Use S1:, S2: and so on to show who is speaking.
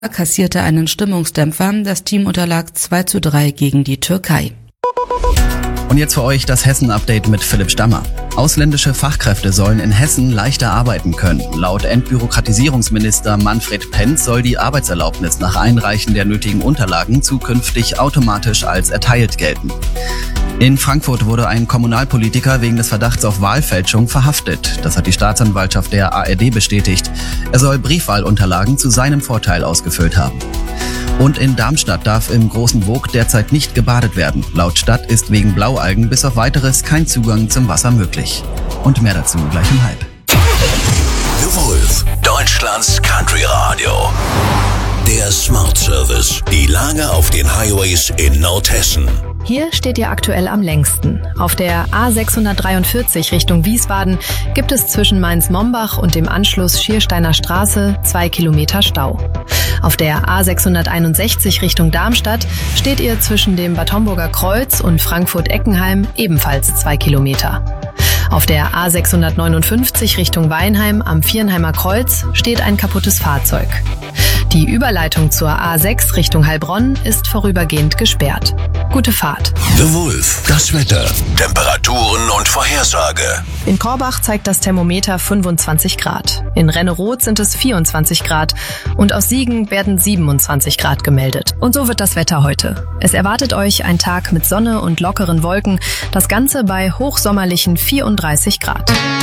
S1: kassierte einen Stimmungsdämpfer. Das Team unterlag 2:3 gegen die Türkei.
S2: Und jetzt für euch das Hessen-Update mit Philipp Stammer. Ausländische Fachkräfte sollen in Hessen leichter arbeiten können. Laut Entbürokratisierungsminister Manfred Pentz soll die Arbeitserlaubnis nach Einreichen der nötigen Unterlagen zukünftig automatisch als erteilt gelten. In Frankfurt wurde ein Kommunalpolitiker wegen des Verdachts auf Wahlfälschung verhaftet. Das hat die Staatsanwaltschaft der ARD bestätigt. Er soll Briefwahlunterlagen zu seinem Vorteil ausgefüllt haben. Und in Darmstadt darf im Großen Wog derzeit nicht gebadet werden. Laut Stadt ist wegen Blaualgen bis auf Weiteres kein Zugang zum Wasser möglich. Und mehr dazu gleich um 12:30.
S3: The Wolf, Deutschlands Country Radio. Der Smart Service. Die Lage auf den Highways in Nordhessen.
S4: Hier steht ihr aktuell am längsten. Auf der A643 Richtung Wiesbaden gibt es zwischen Mainz-Mombach und dem Anschluss Schiersteiner Straße 2 Kilometer Stau. Auf der A661 Richtung Darmstadt steht ihr zwischen dem Bad Homburger Kreuz und Frankfurt-Eckenheim ebenfalls 2 Kilometer. Auf der A659 Richtung Weinheim am Viernheimer Kreuz steht ein kaputtes Fahrzeug. Die Überleitung zur A6 Richtung Heilbronn ist vorübergehend gesperrt. Gute Fahrt.
S3: The Wolf, das Wetter, Temperaturen und Vorhersage.
S4: In Korbach zeigt das Thermometer 25 Grad. In Renneroth sind es 24 Grad und aus Siegen werden 27 Grad gemeldet. Und so wird das Wetter heute. Es erwartet euch ein Tag mit Sonne und lockeren Wolken, das Ganze bei hochsommerlichen 34 Grad.